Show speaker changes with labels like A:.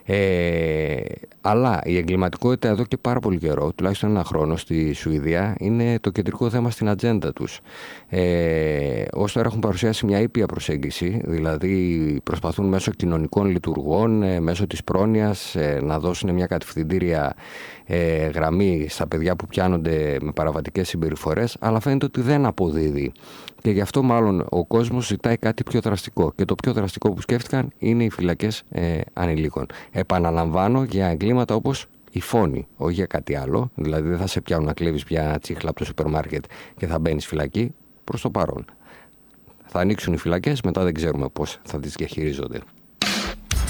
A: Αλλά η εγκληματικότητα εδώ και πάρα πολύ καιρό, τουλάχιστον ένα χρόνο στη Σουηδία, είναι το κεντρικό θέμα στην ατζέντα τους. Ως τώρα έχουν παρουσιάσει μια ήπια προσέγγιση, δηλαδή προσπαθούν μέσω κοινωνικών λειτουργών, μέσω της πρόνοιας, να δώσουν μια κατευθυντήρια γραμμή στα παιδιά που πιάνονται με παραβατικές συμπεριφορές, αλλά φαίνεται ότι δεν αποδίδει. Και γι' αυτό μάλλον ο κόσμος ζητάει κάτι πιο δραστικό. Και το πιο δραστικό που σκέφτηκαν είναι οι φυλακές ανηλίκων. Επαναλαμβάνω, για εγκλήματα όπως η φόνη, όχι για κάτι άλλο. Δηλαδή δεν θα σε πιάνουν να κλέβεις μια τσίχλα από το σούπερ μάρκετ και θα μπαίνεις φυλακή. Προς το παρόν. Θα ανοίξουν οι φυλακές, μετά δεν ξέρουμε πώς θα τις διαχειρίζονται.